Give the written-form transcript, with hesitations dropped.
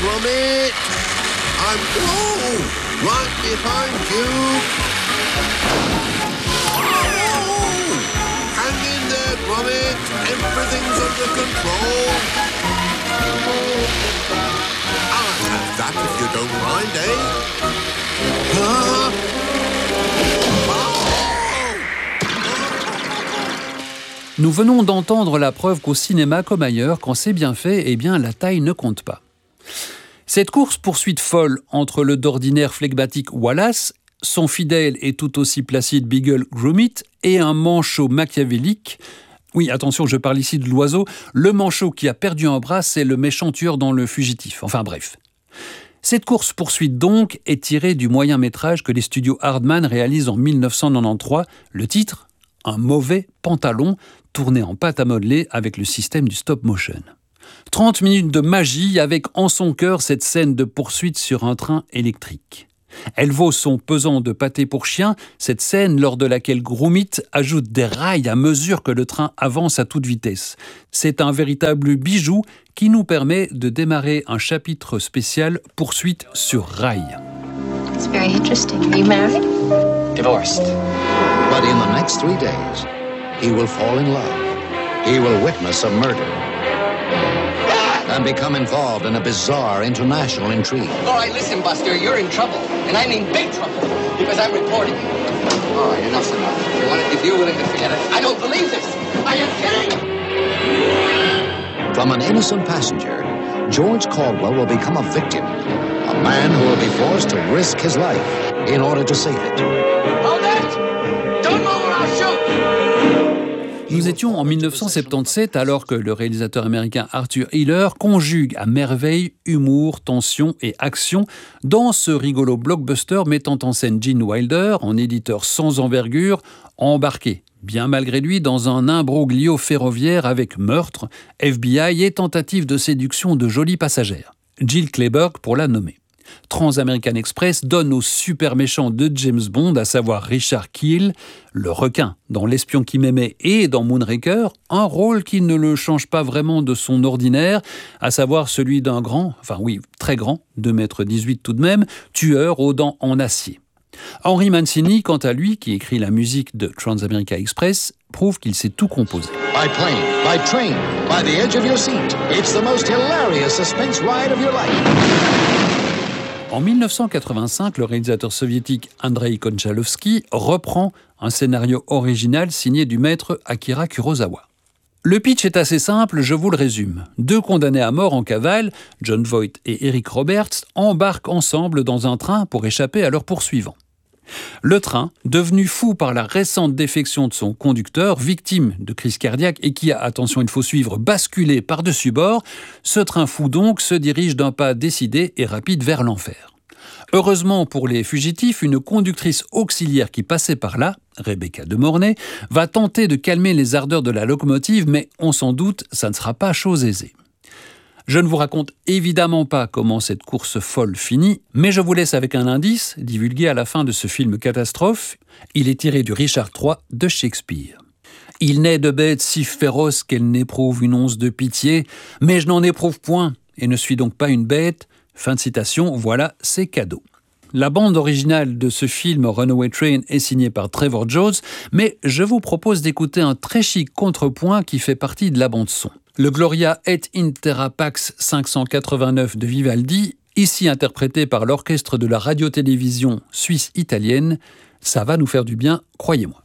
Gromit. I'm right behind you. Oh, hang in there, Gromit. Everything's under control. I'll have that if you don't mind, eh? Huh? Nous venons d'entendre la preuve qu'au cinéma comme ailleurs, quand c'est bien fait, eh bien la taille ne compte pas. Cette course-poursuite folle entre le d'ordinaire flegmatique Wallace, son fidèle et tout aussi placide Beagle Gromit et un manchot machiavélique. Oui, attention, je parle ici de l'oiseau. Le manchot qui a perdu un bras, c'est le méchant tueur dans Le Fugitif. Enfin bref. Cette course-poursuite donc est tirée du moyen-métrage que les studios Hardman réalisent en 1993. Le titre ? Un mauvais pantalon tourné en pâte à modeler avec le système du stop-motion. 30 minutes de magie avec en son cœur cette scène de poursuite sur un train électrique. Elle vaut son pesant de pâté pour chien, cette scène lors de laquelle Gromit ajoute des rails à mesure que le train avance à toute vitesse. C'est un véritable bijou qui nous permet de démarrer un chapitre spécial poursuite sur rail. It's very interesting. Are you married? Divorced. But in the next 3 days, he will fall in love. He will witness a murder. And become involved in a bizarre international intrigue. All right, listen, Buster, you're in trouble. And I mean big trouble. Because I'm reporting you. All right, enough's enough. If you're willing to forget it, I don't believe this. Are you kidding? From an innocent passenger, George Caldwell will become a victim. A man who will be forced to risk his life in order to save it. Hold it! Don't move or I'll shoot! Nous étions en 1977 alors que le réalisateur américain Arthur Hiller conjugue à merveille humour, tension et action dans ce rigolo blockbuster mettant en scène Gene Wilder, en éditeur sans envergure, embarqué, bien malgré lui, dans un imbroglio ferroviaire avec meurtre, FBI et tentative de séduction de jolies passagères. Jill Clayburgh pour la nommer. Trans-American Express donne au super méchant de James Bond, à savoir Richard Kiel, le requin dans L'espion qui m'aimait et dans Moonraker, un rôle qui ne le change pas vraiment de son ordinaire, à savoir celui d'un grand, enfin oui, très grand, 2,18 m tout de même, tueur aux dents en acier. Henry Mancini, quant à lui, qui écrit la musique de Trans-American Express, prouve qu'il sait tout composer. By plane, by train, by the edge of your seat. It's the most hilarious suspense ride of your life. En 1985, le réalisateur soviétique Andrei Konchalovsky reprend un scénario original signé du maître Akira Kurosawa. Le pitch est assez simple, je vous le résume. 2 condamnés à mort en cavale, John Voight et Eric Roberts, embarquent ensemble dans un train pour échapper à leurs poursuivants. Le train, devenu fou par la récente défection de son conducteur, victime de crise cardiaque et qui a, attention il faut suivre, basculé par-dessus bord, ce train fou donc se dirige d'un pas décidé et rapide vers l'enfer. Heureusement pour les fugitifs, une conductrice auxiliaire qui passait par là, Rebecca de Mornay, va tenter de calmer les ardeurs de la locomotive, mais on s'en doute, ça ne sera pas chose aisée. Je ne vous raconte évidemment pas comment cette course folle finit, mais je vous laisse avec un indice, divulgué à la fin de ce film catastrophe. Il est tiré du Richard III de Shakespeare. « Il naît de bête si féroce qu'elle n'éprouve une once de pitié, mais je n'en éprouve point, et ne suis donc pas une bête. » Fin de citation, voilà, c'est cadeau. La bande originale de ce film Runaway Train est signée par Trevor Jones, mais je vous propose d'écouter un très chic contrepoint qui fait partie de la bande-son. Le Gloria et Intera Pax 589 de Vivaldi, ici interprété par l'orchestre de la radio-télévision suisse-italienne, ça va nous faire du bien, croyez-moi.